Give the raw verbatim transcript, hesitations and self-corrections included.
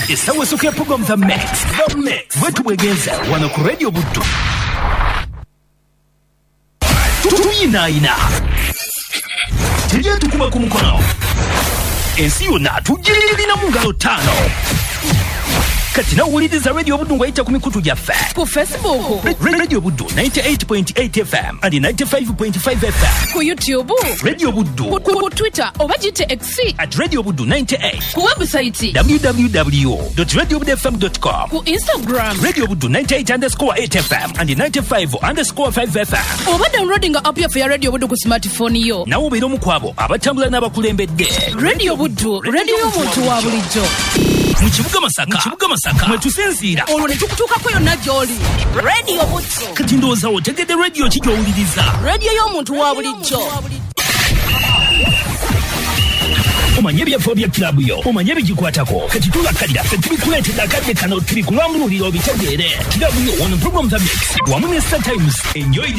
Esawa soke program The Mix. The Mix. Wetu wegeza wano ku Radio Buddu. Tuyina ina. Tujye tukuba ku mukono. Ensi yonna tujirira mu ngalo tano. Kati na uwuliriza Radio Buddu ng'ayita ku mikutu gyaffe. Ku Facebook. Radio Buddu ninety-eight point eight F M and ninety-five point five F M. Ku YouTube. Radio Buddu. Ku, ku, ku Twitter oba jite X. At Radio Buddu ninety-eight. Ku website. w w w dot radio buddu f m dot com. Ku Instagram. Radio Buddu ninety-eight underscore eight F M and ninety-five underscore five F M. Oba downloading app ya ya Radio Buddu ku smartphone yo. Na ubeera mu kwabo abatambula n'abakulembedde. Radio Buddu, radio y'omuntu wa bulijjo. Mu kibuga Masaka. Mu kibuga Masaka. Mwe tusinziira. Olwo ne tukutuukako yonna gy'oli. Radio Buddu. Kati ndowooza otegedde radio ki gy'owuliriza? Radio y'omuntu wa bulijjo. Omanye ebyafo bya kilabu yo. Omanye ebigikwatako. Kati tulakalira ffe tubikuleetedde akadde kano tuli kulambululira obitegeere. Kilabu yo wano program The Mix. Wamu ne Star Times. Enjoy.